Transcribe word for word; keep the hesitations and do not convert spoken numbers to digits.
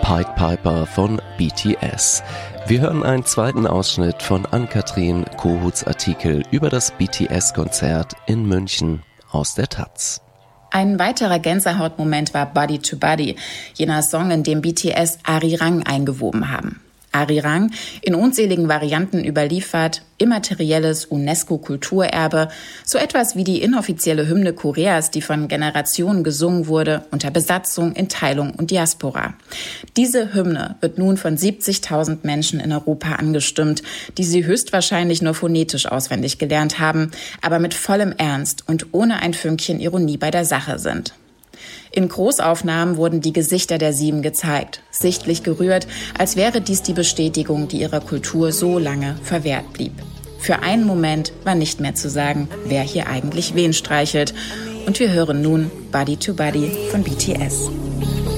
Pied Piper von B T S. Wir hören einen zweiten Ausschnitt von Ann-Kathrin Kohuts Artikel über das B T S-Konzert in München aus der Taz. Ein weiterer Gänsehautmoment war Body to Body, jener Song, in dem B T S Arirang eingewoben haben. Arirang, in unzähligen Varianten überliefert, immaterielles UNESCO-Kulturerbe, so etwas wie die inoffizielle Hymne Koreas, die von Generationen gesungen wurde, unter Besatzung, in Teilung und Diaspora. Diese Hymne wird nun von siebzigtausend Menschen in Europa angestimmt, die sie höchstwahrscheinlich nur phonetisch auswendig gelernt haben, aber mit vollem Ernst und ohne ein Fünkchen Ironie bei der Sache sind. In Großaufnahmen wurden die Gesichter der Sieben gezeigt, sichtlich gerührt, als wäre dies die Bestätigung, die ihrer Kultur so lange verwehrt blieb. Für einen Moment war nicht mehr zu sagen, wer hier eigentlich wen streichelt. Und wir hören nun Body to Body von B T S.